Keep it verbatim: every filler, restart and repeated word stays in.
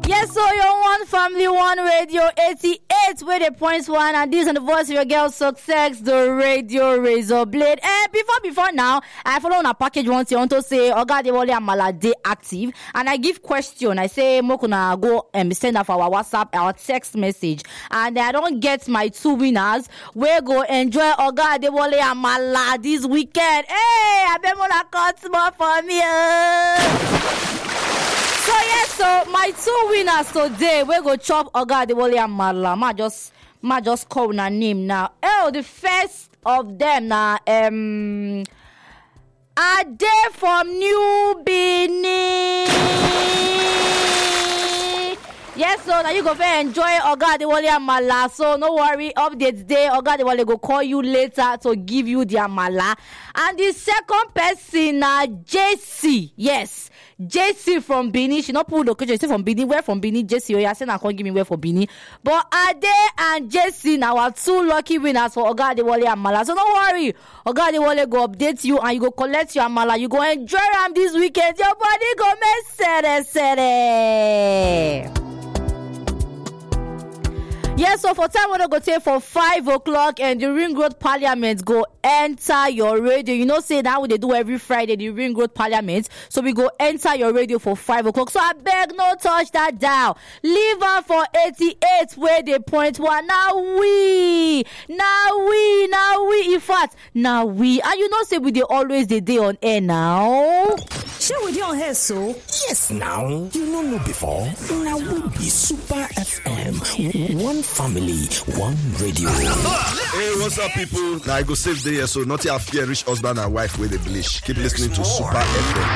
Yes, so you're one family, one radio, eighty-eight where the points one, and this is the voice of your girl Success, the radio razor blade. And before before now, I follow on a package once you want to say Oga Adewale Amala Day active, and I give question. I say Mokuna go and um, send up our WhatsApp, our text message, and I don't get my two winners. We go enjoy Oga Adewale Amala this weekend. Hey, I bet Mona cut more for me. Uh. So yes, so my two winners today, we go chop Oga Adewale Amala. Ma just, ma just call na name now. Oh, the first of them now, um, Ade from New Benin. Yes, so now you go fair enjoy Oga Adewale Amala. So no worry, updates day. Oga Adewale go call you later to give you the Amala. And the second person, uh, J C. Yes. J C from Benin. She not put location. She say from Benin. Where from Benin? J C. Oh, yeah, say I can't give me where for Benin. But Ade and J C now are two lucky winners for Oga Adewale Amala. So don't worry. Oga Adewale go update you and you go collect your Amala. You go enjoy them this weekend. Your body go make sere sere. Yes, so for time we're going to go take for five o'clock and the Ring Road Parliament go enter your radio. You know, say that what they do every Friday, the Ring Road Parliament. So we go enter your radio for five o'clock. So I beg, no touch that dial. Leave her for eighty-eight where they point one. Now we, now we, now we, in fact, now we. And you know, say we they always the day on air now. Share with you on here, so. Yes, now. You don't know before. Now we be Super F M. One family, one radio. Hey, what's up, people? Now I go save the year, so not your fear rich husband and wife with the bleach. Keep listening to Super F M.